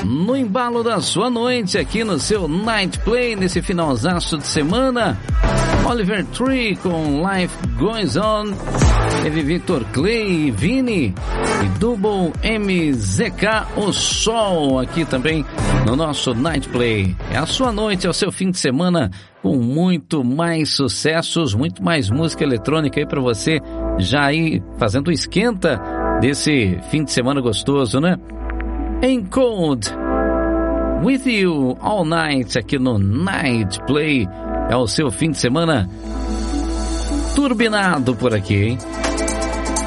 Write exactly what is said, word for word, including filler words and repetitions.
no embalo da sua noite, aqui no seu Night Play, nesse finalzaço de semana. Oliver Tree com Life Goes On. Teve Victor Clay, Vini e Double M Z K, O Sol, aqui também no nosso Night Play. É a sua noite, é o seu fim de semana com muito mais sucessos, muito mais música eletrônica aí pra você já aí fazendo o esquenta desse fim de semana gostoso, né? Encode With You All Night aqui no Night Play. É o seu fim de semana turbinado por aqui, hein?